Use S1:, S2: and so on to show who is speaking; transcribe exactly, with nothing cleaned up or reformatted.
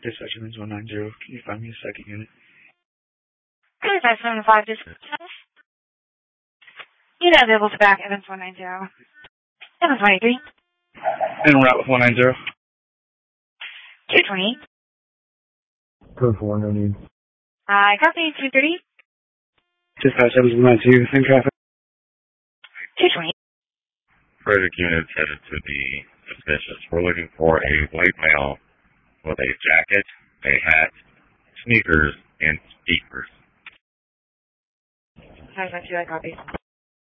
S1: Dispatch Evans one nine zero. Can you find me a second unit?
S2: five seven five Dispatch. Unit available to back Evans one nine zero. Evans one eight three.
S1: En route with one nine zero.
S2: two twenty.
S3: Code four, no need.
S2: I copy two thirty.
S1: Dispatch Evans one nine two. Same traffic.
S2: two twenty.
S4: Frederick units headed to be suspicious. We're looking for a white male with a jacket, a hat, sneakers, and speakers.
S2: five nine two, I copy.